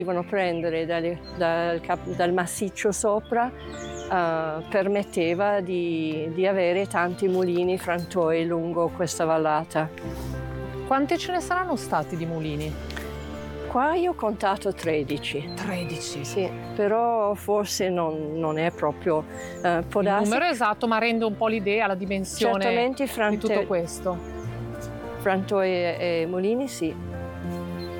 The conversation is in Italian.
Devono prendere dal massiccio sopra, permetteva di avere tanti mulini frantoi lungo questa vallata. Quanti ce ne saranno stati di mulini? Qua io ho contato 13. 13. Sì, però forse non è proprio, può Il darsi. numero esatto, ma rende un po' l'idea, la dimensione Certamente di tutto questo. frantoi e mulini sì.